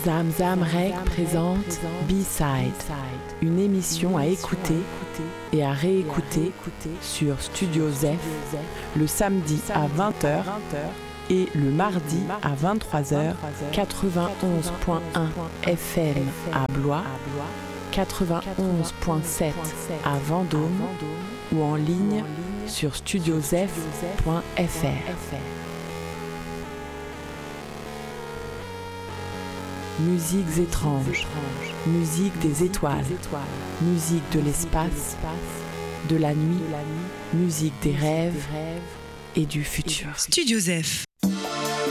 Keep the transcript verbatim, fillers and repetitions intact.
Zamzam Rec présente B-Side, une émission à écouter et à réécouter sur Studio Zef le samedi à vingt heures et le mardi à vingt-trois heures, quatre-vingt-onze point un F M à Blois, quatre-vingt-onze point sept à Vendôme ou en ligne sur studiozef point f r. Musiques étranges, musique des étoiles, musique de l'espace, de la nuit, musique des rêves et du futur. Studio Zef.